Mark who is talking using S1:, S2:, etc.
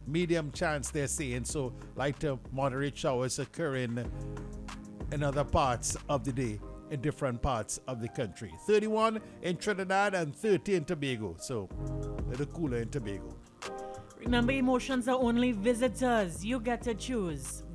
S1: medium chance they're saying. So light to moderate showers occurring in other parts of the day in different parts of the country. 31 in Trinidad and 30 in Tobago. So a little cooler in Tobago.
S2: Remember, emotions are only visitors. You get to choose.